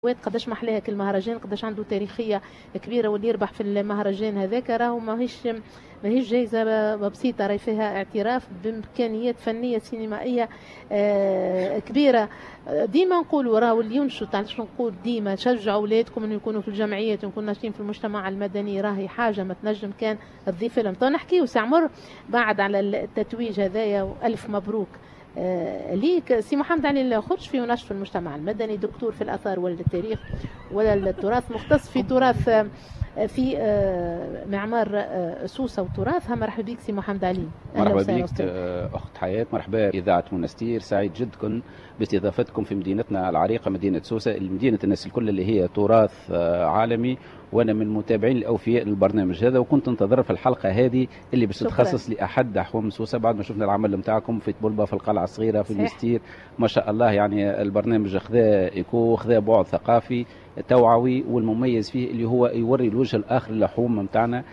قداش محلاها كل مهرجان، قداش عنده تاريخيه كبيره، واللي يربح في المهرجان هذاك راهو ماهيش جايزه بسيطه، راهي فيها اعتراف بامكانيات فنيه سينمائيه كبيره. ديما نقولوا راهو اللي ينشط، علاش نقول ديما شجعوا اولادكم انه يكونوا في الجمعيات ويكونوا ناشطين في المجتمع المدني، راهي حاجه ما تنجم كان تضيف لهم. تو نحكيو سعمر بعد على التتويج هذايا، والف مبروك ليك سي محمد علي الخرش في ونشر في المجتمع المدني، دكتور في الآثار والتاريخ والتراث، مختص في تراث في معمار سوسة وتراث. مرحبا بك سي محمد علي. مرحبا بك أخت حياة، مرحبا إذاعة منستير، سعيد جدا باستضافتكم في مدينتنا العريقة مدينة سوسة، مدينة الناس الكل اللي هي تراث عالمي، وانا من المتابعين الاوفياء للبرنامج هذا، وكنت انتظر في الحلقه هذه اللي باش تتخصص لاحد احوام سوسه بعد ما شفنا العمل نتاعكم في طبلبه، في القلعه الصغيره، في المستير. ما شاء الله، يعني البرنامج خذا ايكو، خذا بعد ثقافي توعوي، والمميز فيه اللي هو يوري الوجه الاخر للحوم نتاعنا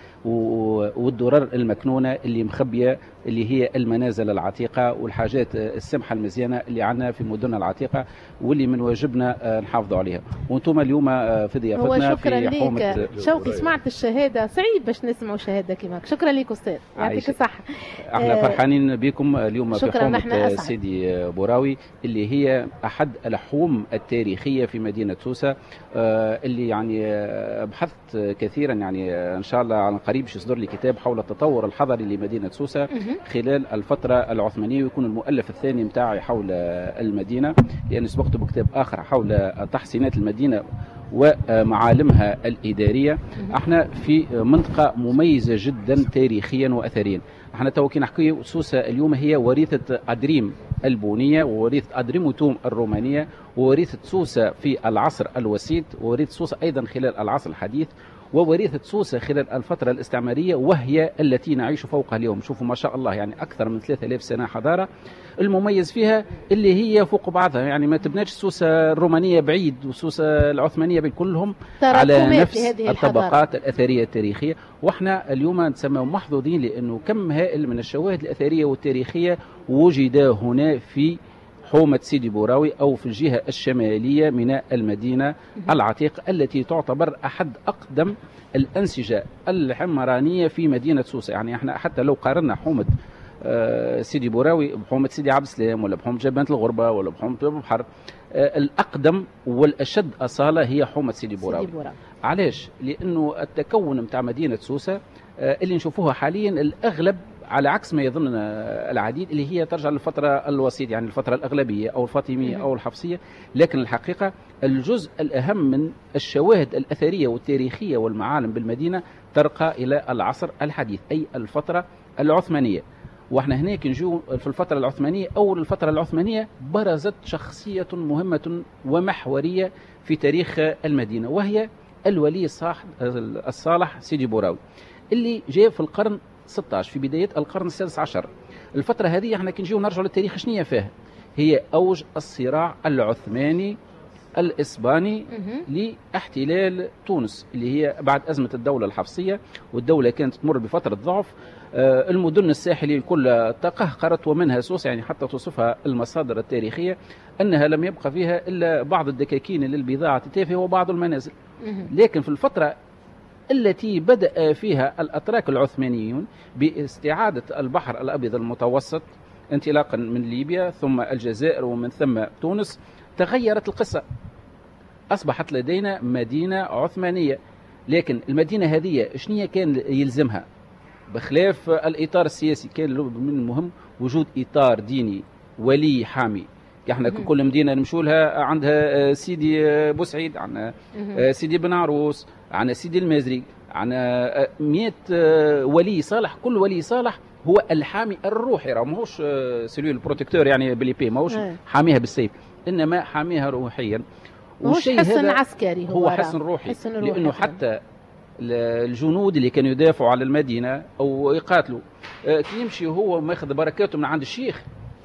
والدرر المكنونه اللي مخبيه، اللي هي المنازل العتيقه والحاجات السمحه المزيانه اللي عندنا في مدننا العتيقه، واللي من واجبنا نحافظوا عليها. وانتم اليوم في ضيافتنا في حومه شوقي. سمعت الشهاده، صعيب باش نسمعوا شهاده كيماك. شكرا لك استاذ، يعطيك الصحه. احنا فرحانين بكم اليوم في حومه سيدي بوراوي، اللي هي احد الحوم التاريخيه في مدينه سوسه، اللي يعني بحثت كثيرا، يعني ان شاء الله على قريب يصدر لي كتاب حول التطور الحضري لمدينه سوسه خلال الفتره العثمانيه، ويكون المؤلف الثاني متاعي حول المدينه، لان سبقت بكتاب اخر حول تحسينات المدينه ومعالمها الإدارية. احنا في منطقة مميزة جدا تاريخيا وأثريا. احنا توكي نحكي سوسة اليوم هي وريثة أدريم البونية، ووريثة أدريموتوم الرومانية، ووريثة سوسة في العصر الوسيط، ووريثة سوسة أيضا خلال العصر الحديث، ووريثة سوسة خلال الفترة الاستعمارية، وهي التي نعيش فوقها اليوم. شوفوا ما شاء الله، يعني أكثر من 3000 سنة حضارة. المميز فيها اللي هي فوق بعضها، يعني ما تبناش سوسة الرومانية بعيد وسوسة العثمانية بعيد، كلهم على نفس الطبقات الأثرية التاريخية. واحنا اليوم نسمى محظوظين لأنه كم هائل من الشواهد الأثرية والتاريخية وجد هنا في حومة سيدي بوراوي، أو في الجهة الشمالية من المدينة العتيقة، التي تعتبر أحد أقدم الأنسجة الحمرانية في مدينة سوسة. يعني احنا حتى لو قارنا حومة سيدي بوراوي بحومة سيدي عبد السلام، ولا بحومة جبانة الغربة، ولا بحومة البحر، الأقدم والأشد أصالة هي حومة سيدي بوراوي. علاش؟ لأنه التكون متاع مدينة سوسة اللي نشوفوها حاليا الأغلب على عكس ما يظن العديد اللي هي ترجع للفترة الوسيط، يعني الفترة الأغلبية أو الفاطمية أو الحفصية، لكن الحقيقة الجزء الأهم من الشواهد الأثرية والتاريخية والمعالم بالمدينة ترقى إلى العصر الحديث، أي الفترة العثمانية. واحنا هناك نجو في الفترة العثمانية. أول الفترة العثمانية برزت شخصية مهمة ومحورية في تاريخ المدينة، وهي الولي الصالح سيدي بوراوي، اللي جاء في القرن 16 في بداية القرن السادس عشر. الفترة هذه احنا كي نجيو نرجعوا للتاريخ شنية فيها؟ هي أوج الصراع العثماني الإسباني لاحتلال تونس، اللي هي بعد أزمة الدولة الحفصية، والدولة كانت تمر بفترة ضعف. المدن الساحلية الكل تقهقرت، ومنها سوسة، يعني حتى توصفها المصادر التاريخية أنها لم يبقى فيها إلا بعض الدكاكين للبضاعة التافهة وبعض المنازل. لكن في الفترة التي بدأ فيها الأتراك العثمانيون باستعادة البحر الأبيض المتوسط انطلاقا من ليبيا ثم الجزائر ومن ثم تونس، تغيرت القصة. أصبحت لدينا مدينة عثمانية. لكن المدينة هذه شنية كان يلزمها؟ بخلاف الإطار السياسي، كان من المهم وجود إطار ديني، ولي حامي. احنا كل مدينه نمشوا لها عندها سيدي بوسعيد، عندنا سيدي بن عروس، عندنا سيدي المازري، عندنا 100 ولي صالح. كل ولي صالح هو الحامي الروحي، راه ماهوش سيلو البروتكتور يعني بليبي، ماهوش حاميها بالسيف، انما حاميها روحيا. مش حسن عسكري، هو حسن روحي. لانه حتى الجنود اللي كانوا يدافعوا على المدينه او يقاتلوا، كي يمشي هو ماخذ بركاته من عند الشيخ،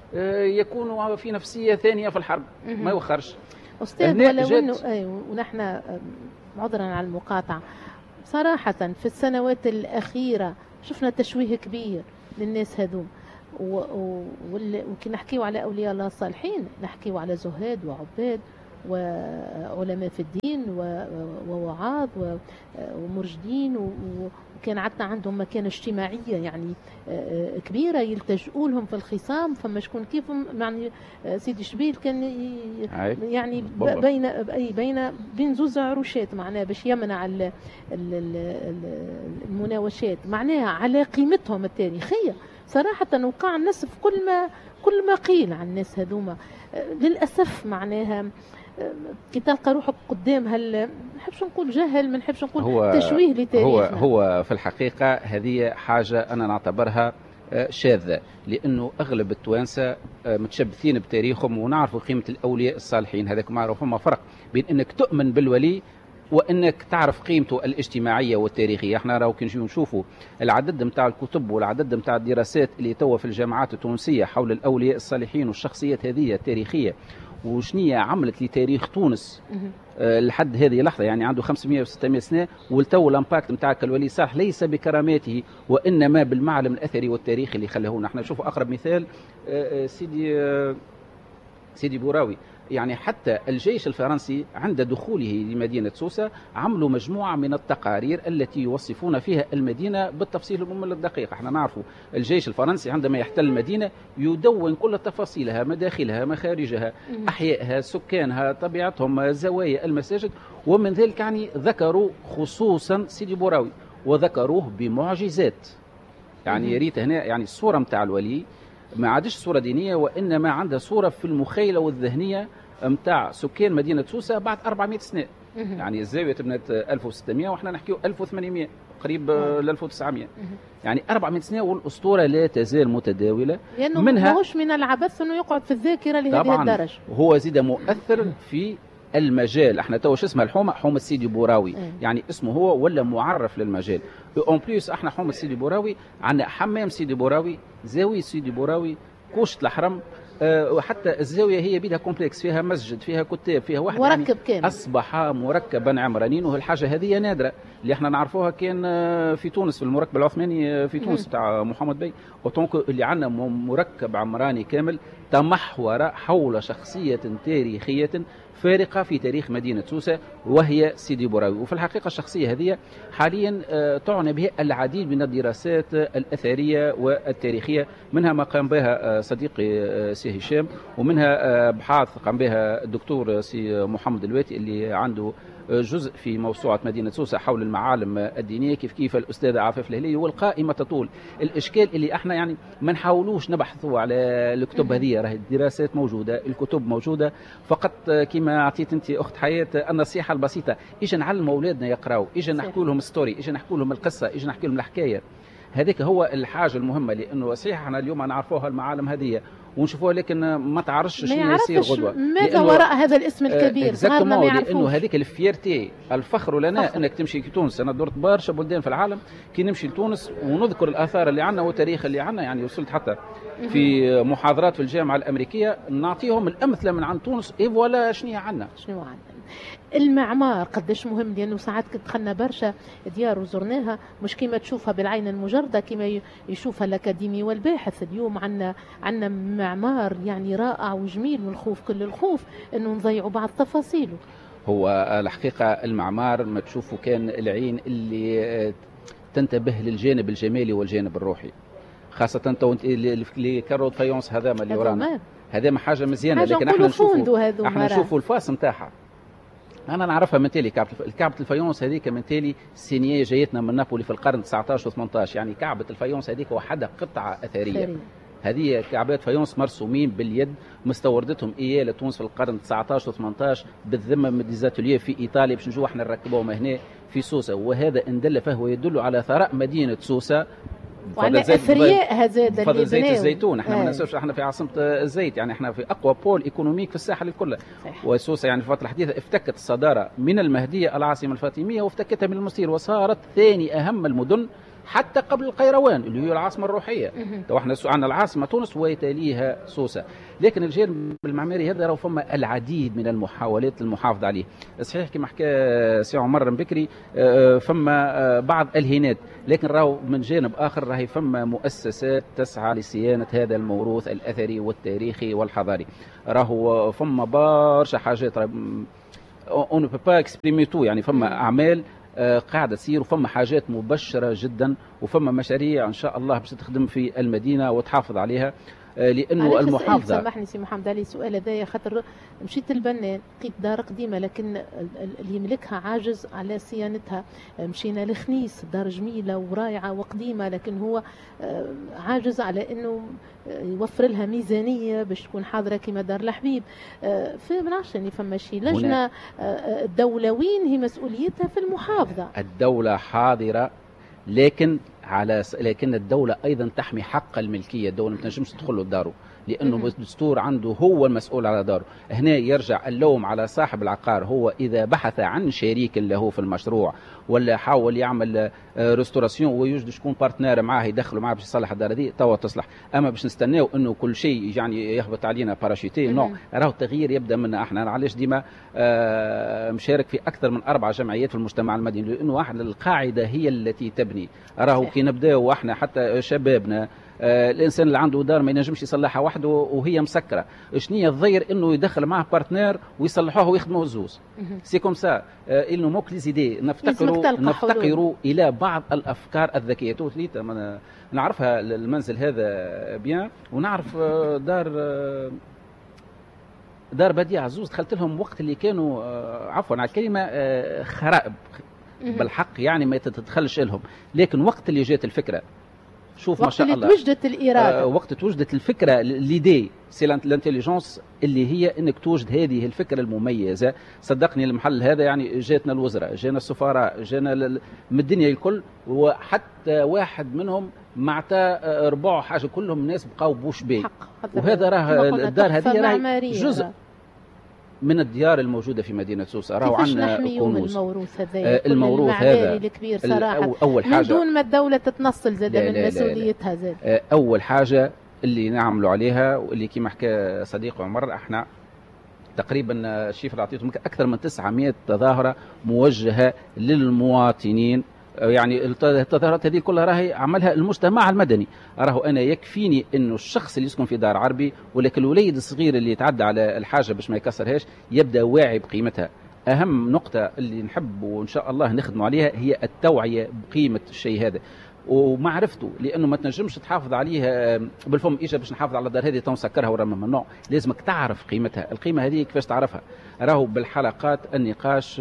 يكون في نفسية ثانية في الحرب، ما يوخرش. أستاذ، ولو أنه ونحن عذرا على المقاطعة، صراحة في السنوات الأخيرة شفنا تشويه كبير للناس هذوم، وكي نحكيو على أولياء الله الصالحين نحكيو على زهاد وعباد وعلماء في الدين ووعاظ ومرشدين، وكان عندهم مكانة اجتماعية يعني كبيرة يلتجئوا لهم في الخصام. فما شكون كيفهم يعني سيدي شبيل كان يعني بين زوز عروشات معناها باش يمنع المناوشات معناها على قيمتهم التاريخية. صراحة وقع الناس في كل ما قيل عن الناس هذوما للأسف. معناها كي تلقى روحك قدام ما نحبش نقول جهل، ما نحبش نقول تشويه لتاريخنا. هو في الحقيقة هذه حاجة أنا نعتبرها شاذة، لأنه أغلب التوانسة متشبثين بتاريخهم ونعرفوا قيمة الأولياء الصالحين. هذاك معروف. ما فرق بين أنك تؤمن بالولي وانك تعرف قيمته الاجتماعيه والتاريخيه. احنا راهو كي نجيو نشوفوا العدد نتاع الكتب والعدد نتاع الدراسات اللي توا في الجامعات التونسيه حول الاولياء الصالحين والشخصيات هذه التاريخيه وشنية عملت لتاريخ تونس لحد هذه اللحظه، يعني عنده 500 و600 سنه، والتو الامباكت نتاع الولي الصالح ليس بكراماته وانما بالمعلم الاثري والتاريخي اللي خلاه لنا. احنا نشوفوا اقرب مثال سيدي بوراوي. يعني حتى الجيش الفرنسي عند دخوله لمدينة سوسة عملوا مجموعة من التقارير التي يوصفون فيها المدينة بالتفصيل الممل الدقيق. احنا نعرفوا الجيش الفرنسي عندما يحتل المدينة يدون كل تفاصيلها، مداخلها، مخارجها، أحيائها، سكانها، طبيعتهم، زوايا المساجد. ومن ذلك يعني ذكروا خصوصا سيدي بوراوي وذكروه بمعجزات. يعني يا ريت هنا يعني الصورة متاع الولي ما عادش صورة دينية، وإنما عندها صورة في المخيلة والذهنية متاع سكان مدينة سوسة بعد 400 سنة. يعني الزاوية تبنت 1600 وإحنا نحكيو 1800 قريب ل 1900. يعني 400 سنة والأسطورة لا تزال متداولة. لأنه ماهوش من العبث أنه يقعد في الذاكرة لهذه الدرجة. وهو زيد مؤثر في المجال. احنا تو اسمها الحومه حومه سيدي بوراوي، يعني اسمه هو ولا معرف للمجال. اون بليس احنا حومه سيدي بوراوي عندنا حمام سيدي بوراوي، زاويه سيدي بوراوي، كوشة الحرم، وحتى الزاويه هي بيدها كومبلكس، فيها مسجد، فيها كتاب، فيها واحد مركب يعني كامل. اصبح مركبا عمرانيين، وهالحاجه هذه نادره اللي احنا نعرفوها كان في تونس في المركب العثماني في تونس بتاع محمد بي. وطونك اللي عندنا مركب عمراني كامل تمحور حول شخصيه تاريخيه فارقة في تاريخ مدينة سوسة وهي سيدي بوراوي. وفي الحقيقة الشخصية هذه حاليا تعنى بها العديد من الدراسات الأثرية والتاريخية، منها ما قام بها صديقي سي هشام، ومنها أبحاث قام بها الدكتور سي محمد الواتي اللي عنده جزء في موسوعة مدينة سوسة حول المعالم الدينية، كيف الأستاذ عفاف الهليلي. والقائمة تطول. الإشكال اللي احنا يعني ما نحاولوش نبحثوا على الكتب هذه، راهي الدراسات موجودة، الكتب موجودة، فقط كما أعطيت أنت أخت حياة النصيحة البسيطة، إيش نعلم أولادنا يقرأوا، إيش نحكوا لهم ستوري، إيش نحكوا لهم القصة، إيش نحكوا لهم الحكاية. هذيك هو الحاجة المهمة، لأنه صحيح احنا اليوم نعرفوها المعالم هذه ونشوفوها، لكن ما تعرفش شنو يصير غدوة، ماذا وراء هذا الاسم الكبير. ما لأنه هذيك الفيرتي، الفخر لنا انك تمشي لتونس. انا درت برشا بلدان في العالم، كي نمشي لتونس ونذكر الاثار اللي عندنا والتاريخ اللي عندنا. يعني وصلت حتى في محاضرات في الجامعة الأمريكية نعطيهم الأمثلة من عن تونس، إيه ولا شنو عندنا. المعمار قداش مهم، لأنه ساعات دخلنا برشا ديار وزرناها مش كما تشوفها بالعين المجردة، كما يشوفها الأكاديمي والباحث. اليوم عنا معمار يعني رائع وجميل، والخوف كل الخوف أنه نضيعوا بعض تفاصيله. هو الحقيقة المعمار ما تشوفه كان العين اللي تنتبه للجانب الجمالي والجانب الروحي، خاصة اللي كرو فايونس هذا اللي ورانا، هذا حاجة مزيانة. لكن احنا نشوفوا الفاس نتاعها. انا نعرفها من تالي كعبة الفايونس هذيك من تالي الصينية جايتنا من نابولي في القرن 19 و18. يعني كعبة الفايونس هذيك وحدها قطعة أثرية. هذه كعبات فايونس مرسومين باليد، مستوردتهم إياه لتونس في القرن 19 و18 بالذمة من ديزاتوليه في إيطاليا باش نجوا احنا نركبوهم هنا في سوسة. وهذا إن دل فهو يدل على ثراء مدينة سوسة وعلى اثرياء هذا فضل زيت الزيتون. احنا ما ننساوش احنا في عاصمه الزيت، يعني احنا في اقوى بول ايكونوميك في الساحل الكل. وسوسه يعني في الفتره الحديثه افتكت الصداره من المهديه العاصمه الفاطميه وافتكتها من المصير، وصارت ثاني اهم المدن حتى قبل القيروان اللي هي العاصمه الروحيه. تو احنا عندنا العاصمه تونس ويتليها سوسه، لكن الجانب المعماري هذا راهو فما العديد من المحاولات للمحافظه عليه. صحيح كما حكى سي عمر بكري فما بعض الهينات، لكن راهو من جانب اخر راهي فما مؤسسات تسعى لصيانه هذا الموروث الاثري والتاريخي والحضاري. راهو فما برشا حاجات اون بو با اكسبريمي تو، يعني فما اعمال قاعده تصير، وفما حاجات مبشره جدا، وفما مشاريع ان شاء الله باش تخدم في المدينه وتحافظ عليها، لانه المحافظه. سامحني سي محمد علي سؤال هذايا، خاطر مشيت البنان لقيت دار قديمه لكن اللي يملكها عاجز على صيانتها. مشينا لخنيس، دار جميله ورائعه وقديمه لكن هو عاجز على انه يوفر لها ميزانيه باش تكون حاضره كما دار الحبيب. في منعرفش يعني فما شي لجنه الدوله وين هي مسؤوليتها في المحافظه؟ الدوله حاضره، لكن الدولة أيضا تحمي حق الملكية. الدولة ما تنجمش تدخل له داره، لأنه الدستور عنده هو المسؤول على داره. هنا يرجع اللوم على صاحب العقار. هو إذا بحث عن شريك له في المشروع ولا حاول يعمل ريستوراسيون ويوجد شكون بارتنير معاه يدخلوا معاه باش يصلح الدار هذه توا تصلح. أما باش نستناو إنه كل شيء يعني يهبط علينا باراشوتي، نو، راهو التغيير يبدأ منا احنا. علاش ديما مشارك في أكثر من 4 جمعيات في المجتمع المدني؟ لأنه واحد القاعدة هي التي تبني. راهو كي نبداو احنا حتى شبابنا، الانسان اللي عنده دار ما ينجمش يصلحها وحده وهي مسكره، شنية الضير انه يدخل معه بارتنير ويصلحوها ويخدموا الزوز. سي كوم سا انه موك لي زيدي نفتقروا الى بعض الافكار الذكيه. توتليتا نعرفها المنزل هذا بيان، ونعرف دار بديع عزوز دخلت لهم وقت اللي كانوا عفوا على الكلمه خرائب بالحق، يعني ما تتدخلش لهم، لكن وقت اللي جات الفكره شوف ما شاء الله، وقت توجدت الاراده، وقت توجدت الفكره، ليدي سي لانتيليجونس اللي هي انك توجد هذه الفكره المميزه. صدقني المحل هذا يعني جاتنا الوزراء، جانا السفراء، جانا من الدنيا الكل، وحتى واحد منهم معتا ربع حاجه، كلهم ناس بقاو بوش بي. وهذا راه الدار هذه راه جزء من الديار الموجودة في مدينة سوسة. راهو عندنا كنوز. الموروث هذا الكبير صراحة، أول حاجة من دون ما الدولة تتنصل زاد من مسؤوليتها زاد. أول حاجة اللي نعملوا عليها، واللي كما حكى صديق عمر، احنا تقريبا الشيف اللي عطيتهم أكثر من 900 تظاهرة موجهة للمواطنين. يعني التظاهرات هذه كلها راهي عملها المجتمع المدني. راهو انا يكفيني انه الشخص اللي يسكن في دار عربي، ولكن الوليد الصغير اللي يتعدى على الحاجه باش ما يكسرهاش يبدا واعي بقيمتها. اهم نقطه اللي نحب وان شاء الله نخدموا عليها هي التوعيه بقيمه الشيء هذا ومعرفته، لانه ما تنجمش تحافظ عليه بالفم. اجا باش نحافظ على الدار هذه تنسكرها ورا ممنوع، لازمك تعرف قيمتها. القيمه هذه كيفاش تعرفها؟ راهو بالحلقات النقاش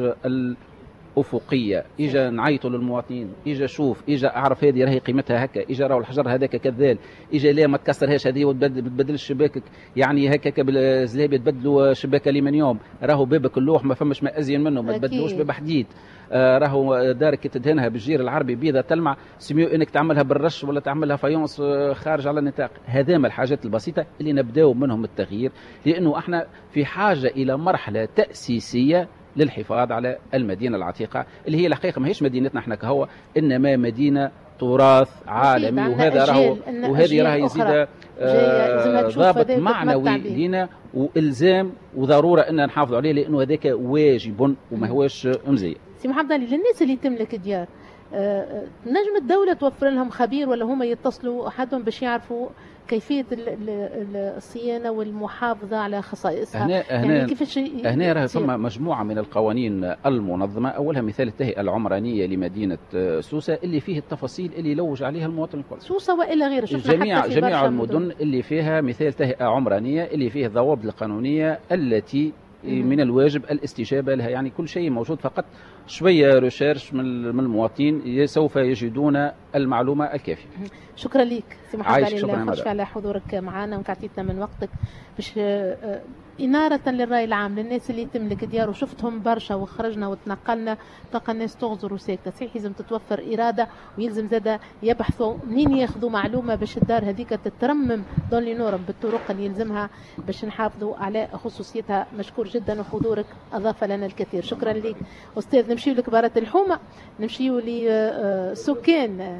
أفقية. إجا نعيطوا للمواطنين، إجا شوف، إجا أعرف هذه راهي قيمتها هكا، إجا راهو الحجر هذاك كذال، إجا لا ما تكسرهاش هذه وتبدل شباكك، يعني هكا بالزلابية تبدلوا شباك ألمنيوم، راهو بابك اللوح ما فماش ما أزين منه، ما تبدلوش باب حديد. راهو دارك تدهنها بالجير العربي بيضة تلمع، سميو انك تعملها بالرش ولا تعملها فايونس خارج على النطاق. هذا من الحاجات البسيطة اللي نبداو منهم التغيير، لأنه احنا في حاجة إلى مرحلة تأسيسية للحفاظ على المدينة العتيقة، اللي هي الحقيقة ما هيش مدينتنا احنا كهو، إنما مدينة تراث عالمي. وهذا راهو وهذه راهي يزيد ضابط معنوي لنا وإلزام وضرورة أن نحافظ عليه، لأنه هذاك واجب وما هوش مزية. سي محمد علي، للناس اللي تملك ديار نجم الدولة توفر لهم خبير ولا هم يتصلوا أحدهم باش يعرفوا كيفية الصيانة والمحافظة على خصائصها؟ يعني كيفاش هنا راه ثم مجموعة من القوانين المنظمة. أولها مثال التهيئة العمرانية لمدينة سوسة اللي فيه التفاصيل اللي يلوج عليها المواطن الكل. سوسة وإلا غيره، جميع المدن اللي فيها مثال تهيئة عمرانية اللي فيه الضوابط القانونية التي من الواجب الاستجابة لها. يعني كل شيء موجود، فقط شوية ريشيرش من المواطنين سوف يجدون المعلومة الكافية. شكرا لك سي محمد علي، نخش على حضورك معنا وكعطيتنا من وقتك باش إنارة للرأي العام للناس اللي تملك ديار. وشفتهم برشا وخرجنا وتنقلنا تلقى الناس تغزر وساكتة. صحيح لازم تتوفر إرادة ويلزم زادا يبحثوا منين ياخذوا معلومة باش الدار هذيك تترمم دون لي نورم بالطرق اللي يلزمها باش نحافظوا على خصوصيتها. مشكور جدا وحضورك أضاف لنا الكثير. شكرا لك أستاذ. نمشيو لكبارة الحومة، نمشيو لسكان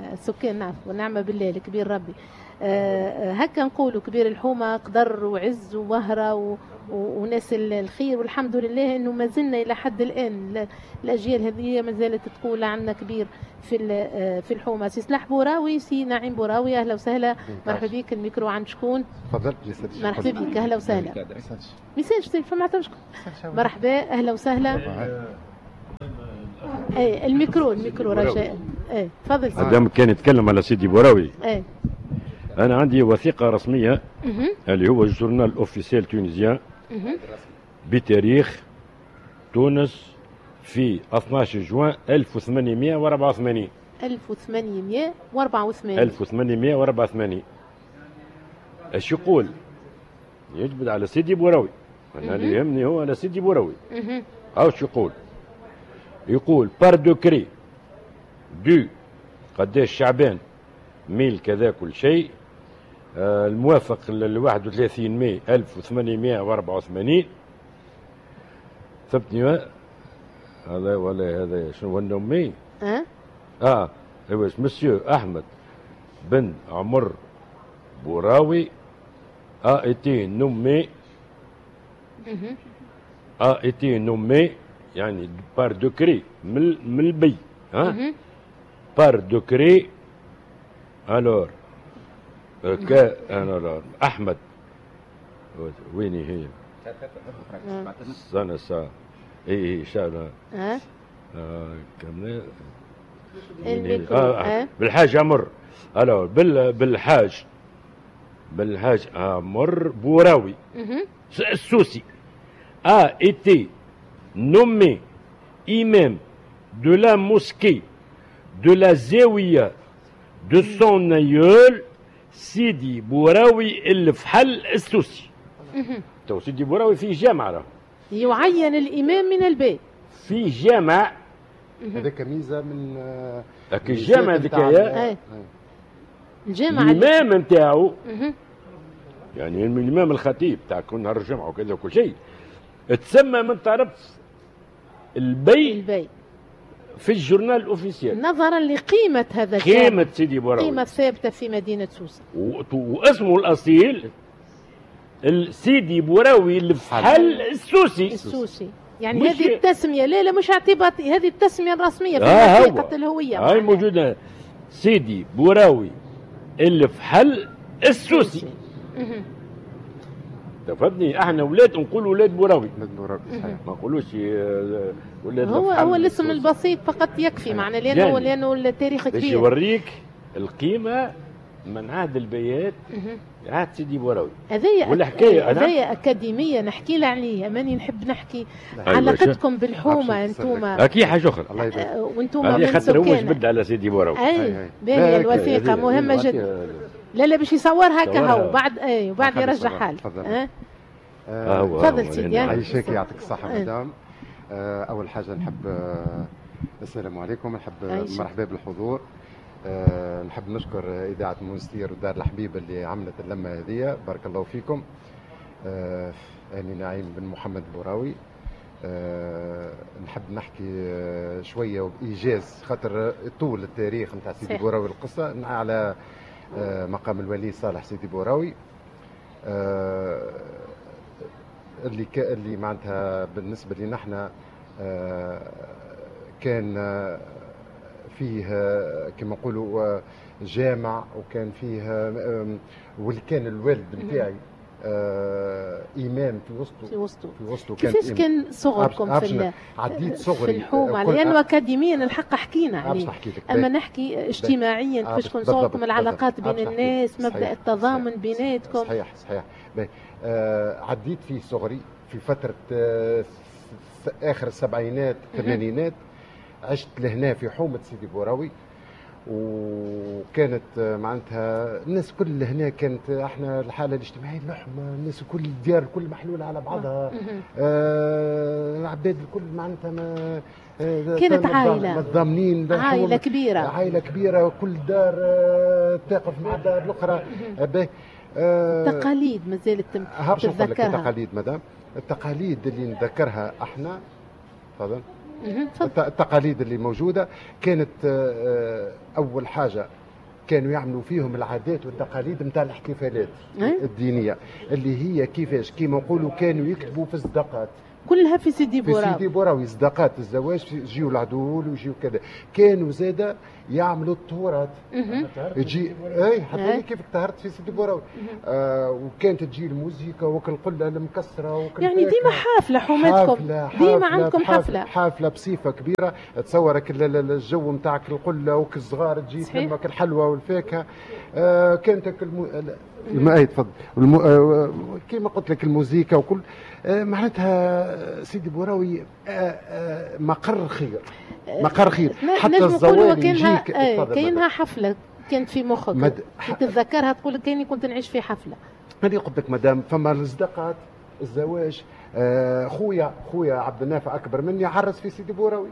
السكان نعرف ونعم بالله الكبير ربي. هكا نقولوا كبير الحومة قدر وعز ووهرة وناس الخير، والحمد لله انه ما زلنا الى حد الان الاجيال هذه ما زالت تقول عنا كبير في الحومة. سي سلاح بوراوي، سي نعيم بوراوي، اهلا وسهلا، مرحبا بك. الميكرو عند شكون؟ تفضل. مرحبا بك، اهلا وسهلا. ميساج فما شكون. مرحبا اهلا وسهلا. اي الميكرو رجاء. اي تفضل. مادام كان يتكلم على سيدي بوراوي، اي انا عندي وثيقه رسميه اللي هو الجورنال اوفيسيال تونيزيان بتاريخ تونس في 12 جوان 1884. 1884 ايش يقول؟ يجبد على سيدي بوراوي. انا اللي يهمني هو على سيدي بوراوي. ايش يقول بار دوكري دو قداش شعبان ميل كذا كل شيء، الموافق ل 31 ماي 1884. ثبتني هذا ولا هذا شنو هو النومي؟ ايوا مسيو احمد بن عمر بوراوي été nommé يعني بار دوكري من البي بار دوكري. الور احمد ويني هي سنة ساعة اي شاء كمل بالحاج عمر. الور بالحاج عمر بوراوي السوسي été nommé imam de la mosquée de la Zawiya de son aïeul سيدي بوراوي اللي في حل السوسي. تو سيدي بوراوي في جامعة يعين الإمام من البيت في جامع. هذاك ميزة من الجامع ذكايا الجامع الإمام نتاعو يعني الإمام الخطيب تاع كل نهار الجمعة وكذا وكل شيء تسمى من طرف البي في الجورنال الاوفيسيال نظرا لقيمة هذا قيمة سيدي بوراوي، قيمة ثابتة في مدينة سوسة، واسمه الأصيل السيدي بوراوي اللي في حل السوسي. يعني هذه التسمية لا مش اعتباطي، هذه التسمية الرسمية في وثيقة الهوية. هاي موجودة سيدي بوراوي اللي في حل السوسي. تفهمني؟ احنا ولاد نقول ولاد بوراوي. صحيح. ما نقولوش ولاد. هو الاسم البسيط فقط يكفي معنى لانه التاريخ كبير. باش يوريك القيمة من عهد البيات عهد سيدي بوراوي. هذايا أكاديمية نحكي لها عليها، ماني نحب نحكي علاقتكم بالحومة انتم. أكيد حاجة أخرى. وانتم من خاطر هو جبد على سيدي بوراوي. باهي الوثيقة مهمة جدا. لا باش يصورها كهو وبعد يرجع حال. تفضل سيدي. عايشك يعطيك الصحة مدام. أول حاجة نحب السلام عليكم، نحب مرحبا بالحضور. نحب نشكر إذاعة مونستير ودار الحبيب اللي عملت اللمة هذه، بارك الله فيكم. أنا نعيم بن محمد بوراوي. نحب نحكي شوية وبإيجاز خاطر طول التاريخ نتاع سيدي بوراوي القصة على مقام الولي صالح سيدي بوراوي. اللي معناتها بالنسبة لنا احنا كان فيه كما نقولوا جامع، وكان فيه واللي كان الوالد نتاعي إمام في وسطه. كيفاش كان صغركم عديت صغري في الحومة؟ لأنه أكاديميا الحق حكينا عليه، أما نحكي اجتماعيا كيفاش كان صغركم، العلاقات بين الناس، مبدأ التضامن بيناتكم. صحيح. عديت فيه صغري في فترة آخر السبعينات الثمانينات، عشت لهنا في حومة سيدي بوراوي، وكانت معناتها الناس كل هنا كانت احنا الحاله الاجتماعيه اللحمه، الناس كل الديار الكل محلوله على بعضها. العباد الكل معناتها ما كانت عائله متضامنين، عائله كبيره كل دار تقف مع الدار الاخرى. تقاليد ما زالت تتذكرها. التقاليد مدام، التقاليد اللي نذكرها احنا. تفضل. التقاليد اللي موجودة كانت أول حاجة كانوا يعملوا فيهم العادات والتقاليد نتاع الاحتفالات الدينية اللي هي كيفاش كيما نقولوا كانوا يكتبوا في الصدقات كلها في سيدي بوراوي. في سيدي بوراوي صداقات الزواج يجيو العدول ويجيو كذا. كانوا زاده يعملوا الطورات يجي حتى كيف طهرت في سيدي بوراوي. وكانت تجي الموسيقى والقله المكسره يعني ديما حافله حومتكم ديما عندكم حافله بصفه كبيره. تصورك الجو نتاعك القله وكالصغار تجي تلمك الحلوى والفاكهه. كانت تفضل كيما قلت لك الموسيقى وكل معناتها سيدي بوراوي مقر خير حتى الزوال يجيك كاينها حفله كانت في مخك تتذكرها تقول كاني كنت نعيش في حفله. هذه قلت لك مدام فما الصداقات الزواج. خويا عبد النافع اكبر مني عرس في سيدي بوراوي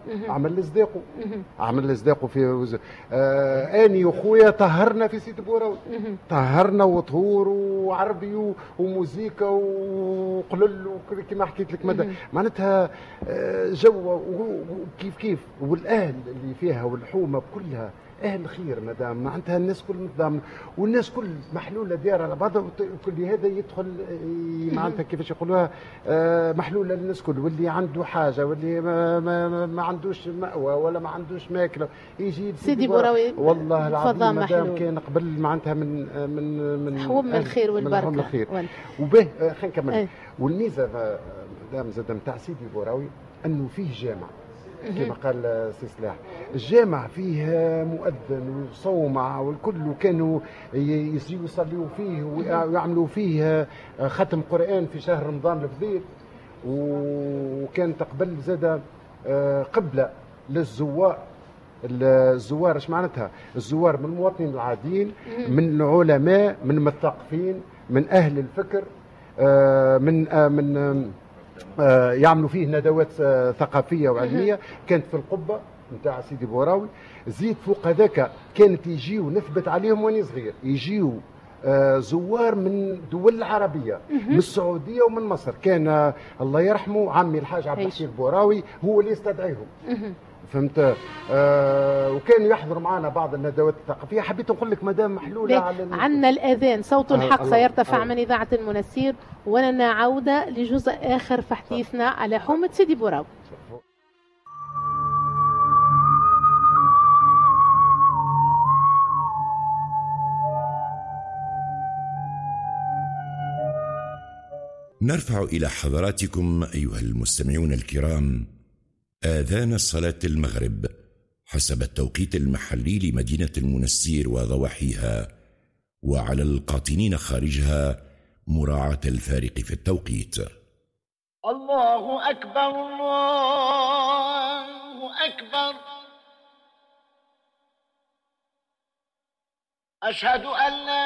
عمل لصداقه في اني وخويا طهرنا في سيدي بوراوي. طهرنا وطهور وعربي وموسيقى وقلل كما حكيت لك مدى معناتها جو كيف والاهل اللي فيها والحومه كلها اهل خير مدام معناتها الناس كل متضامنه والناس كل محلوله ديار على بعضها وكل هذا يدخل معناتها كيفاش يقولوها محلوله للناس كل واللي عنده حاجه واللي ما عندوش مأوى ولا ما عندوش ماكله يجي سيدي بوراوي. والله العظيم مدام كان قبل معناتها من حوم الخير والبركه الخير وبه خلينا نكمل. والميزه مدام زاد نتاع سيدي بوراوي انه فيه جامع كما قال سي سلاح. الجامع فيه مؤذن وصومعة والكل وكانوا يصلوا فيه ويعملوا فيه ختم قرآن في شهر رمضان الفضيل. وكان قبل زاد قبلة للزوار. الزوار ايش معناتها؟ الزوار من المواطنين العاديين من العلماء من المثقفين من أهل الفكر من يعملوا فيه ندوات ثقافيه وعلميه. كانت في القبه نتاع سيدي بوراوي. زيد فوق هذاك كانت يجيو نثبت عليهم واني صغير يجيو زوار من الدول العربيه من السعوديه ومن مصر. كان الله يرحمه عمي الحاج عبد الحفيظ بوراوي هو اللي يستدعيهم. فهمت. وكانوا يحضروا معنا بعض الندوات الثقافيه. حبيت نقول لك مدام محلوله على عندنا الاذان صوت الحق سيرتفع من اذاعه المنسير ولنا عوده لجزء اخر في حديثنا على حومه سيدي بوراوي. نرفع الى حضراتكم ايها المستمعون الكرام آذان صلاة المغرب حسب التوقيت المحلي لمدينة المنسير وضواحيها، وعلى القاطنين خارجها مراعاة الفارق في التوقيت. الله أكبر الله أكبر أشهد أن لا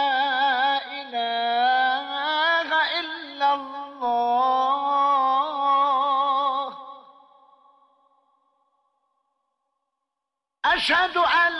إله إلا الله أشهد أن